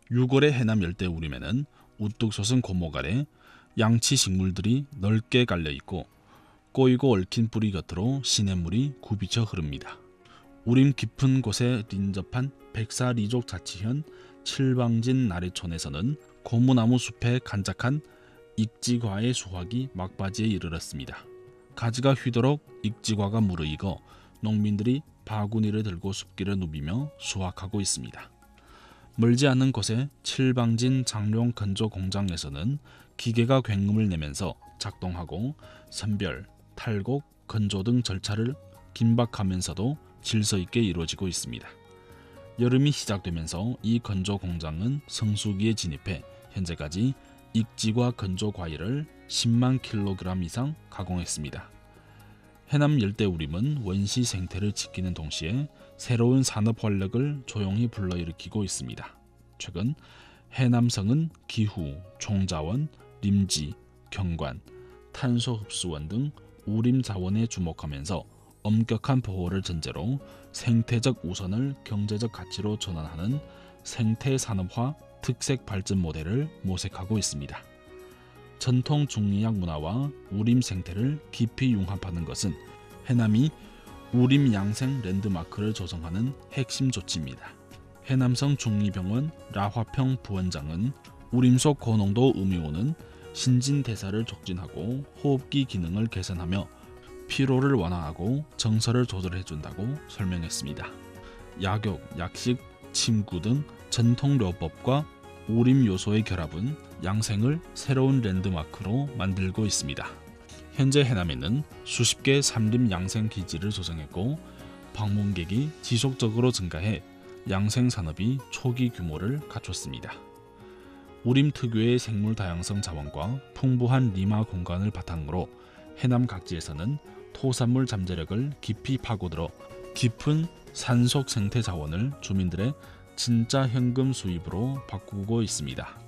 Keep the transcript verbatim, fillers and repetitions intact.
유골의 해남 열대우림에는 우뚝 솟은 고목 아래 양치 식물들이 넓게 깔려있고 꼬이고 얽힌 뿌리 곁으로 시냇물이 굽이쳐 흐릅니다. 우림 깊은 곳에 인접한 백사리족 자치현 칠방진 나래촌에서는 고무나무 숲에 간작한 익지과의 수확이 막바지에 이르렀습니다. 가지가 휘도록 익지과가 무르익어 농민들이 바구니를 들고 숲길을 누비며 수확하고 있습니다. 멀지 않은 곳의 칠방진 장룡 건조 공장에서는 기계가 굉음을 내면서 작동하고 선별, 탈곡, 건조 등 절차를 긴박하면서도 질서 있게 이루어지고 있습니다. 여름이 시작되면서 이 건조 공장은 성수기에 진입해 현재까지 익지과 건조 과일을 십만 킬로그램 이상 가공했습니다. 해남 열대우림은 원시 생태를 지키는 동시에 새로운 산업 활력을 조용히 불러일으키고 있습니다. 최근 해남성은 기후, 총자원, 림지, 경관, 탄소 흡수원 등 우림 자원에 주목하면서 엄격한 보호를 전제로 생태적 우선을 경제적 가치로 전환하는 생태산업화 특색 발전 모델을 모색하고 있습니다. 전통 중리학 문화와 우림 생태를 깊이 융합하는 것은 해남이 우림 양생 랜드마크를 조성하는 핵심 조치입니다. 해남성 중리병원 라화평 부원장은 우림 속 고농도 음이온은 신진대사를 촉진하고 호흡기 기능을 개선하며 피로를 완화하고 정서를 조절해준다고 설명했습니다. 약욕, 약식, 침구 등 전통요법과 우림 요소의 결합은 양생을 새로운 랜드마크로 만들고 있습니다. 현재 해남에는 수십 개 삼림 양생 기지를 조성했고 방문객이 지속적으로 증가해 양생 산업이 초기 규모를 갖췄습니다. 우림 특유의 생물 다양성 자원과 풍부한 리마 공간을 바탕으로 해남 각지에서는 토산물 잠재력을 깊이 파고들어 깊은 산속 생태 자원을 주민들의 진짜 현금 수입으로 바꾸고 있습니다.